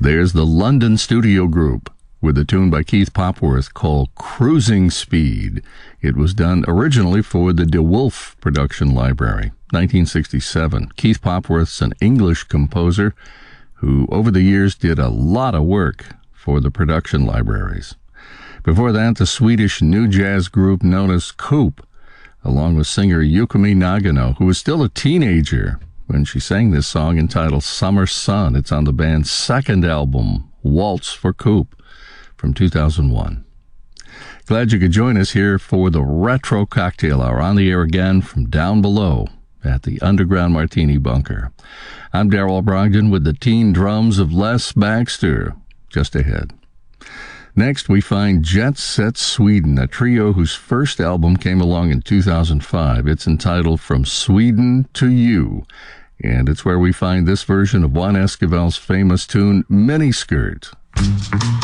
There's the London Studio Group with a tune by Keith Popworth called Cruising Speed. It was done originally for the DeWolf production library, 1967. Keith Popworth's an English composer who over the years did a lot of work for the production libraries. Before that, the Swedish new jazz group known as Coop, along with singer Yukimi Nagano, who was still a teenager when she sang this song entitled Summer Sun. It's on the band's second album, Waltz for Coop, from 2001. Glad you could join us here for the Retro Cocktail Hour, on the air again from down below at the Underground Martini Bunker. I'm Darrell Brogdon with the teen drums of Les Baxter just ahead. Next, we find Jet Set Sweden, a trio whose first album came along in 2005. It's entitled From Sweden to You, and it's where we find this version of Juan Esquivel's famous tune, Miniskirt.